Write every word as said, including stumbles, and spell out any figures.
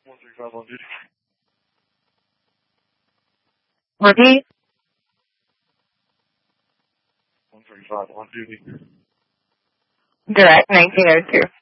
one three five on duty. Repeat. one three five on duty. Direct nineteen oh two.